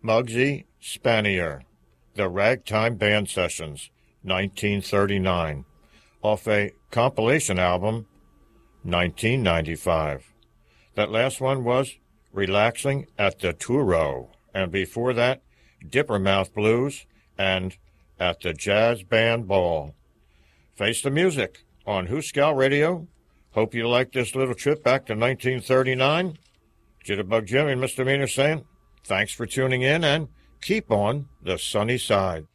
Muggsy Spanier, The Ragtime Band Sessions, 1939, off a compilation album, 1995. That last one was Relaxing at the Turo, and before that, Dippermouth Blues and At the Jazz Band Ball. Face the Music on Hooskow Radio. Hope you like this little trip back to 1939. Jitterbug Jim and Mr. Meaner saying, thanks for tuning in and keep on the sunny side.